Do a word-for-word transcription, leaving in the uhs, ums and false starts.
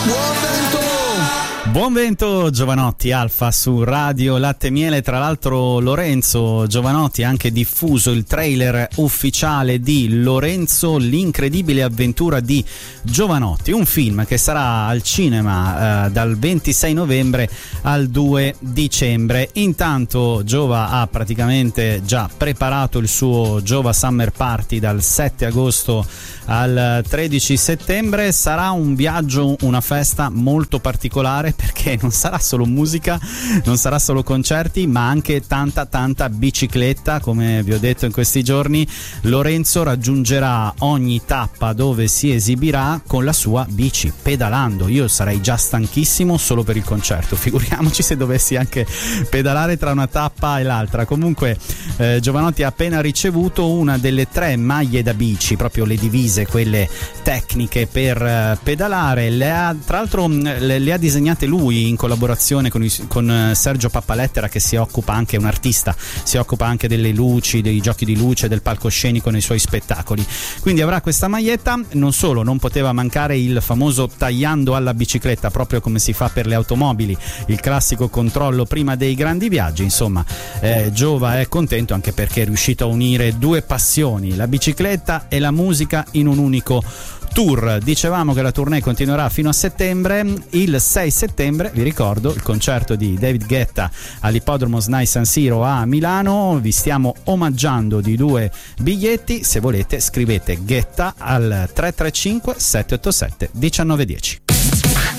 Buon vento Giovanotti, Alfa su Radio Latte Miele. Tra l'altro Lorenzo Giovanotti ha anche diffuso il trailer ufficiale di Lorenzo, l'incredibile avventura di Giovanotti, un film che sarà al cinema eh, dal ventisei novembre al due dicembre. Intanto Giova ha praticamente già preparato il suo Giova Summer Party dal sette agosto al tredici settembre. Sarà un viaggio, una festa molto particolare, perché non sarà solo musica, non sarà solo concerti, ma anche tanta tanta bicicletta. Come vi ho detto in questi giorni, Lorenzo raggiungerà ogni tappa dove si esibirà con la sua bici, pedalando. Io sarei già stanchissimo solo per il concerto, figuriamoci se dovessi anche pedalare tra una tappa e l'altra. Comunque eh, Giovanotti ha appena ricevuto una delle tre maglie da bici, proprio le divise, quelle tecniche per eh, pedalare. Le ha, tra l'altro le, le ha disegnate lui in collaborazione con, i, con Sergio Pappalettera, che si occupa anche, un artista, si occupa anche delle luci, dei giochi di luce, del palcoscenico nei suoi spettacoli. Quindi avrà questa maglietta. Non solo, non poteva mancare il famoso tagliando alla bicicletta, proprio come si fa per le automobili, il classico controllo prima dei grandi viaggi. Insomma, eh, Giova è contento anche perché è riuscito a unire due passioni, la bicicletta e la musica, in un unico tour. Dicevamo che la tournée continuerà fino a settembre. Il sei settembre, vi ricordo, il concerto di David Guetta all'Ippodromo SNAI San Siro a Milano. Vi stiamo omaggiando di due biglietti. Se volete scrivete Guetta al tre tre cinque sette otto sette uno nove uno zero.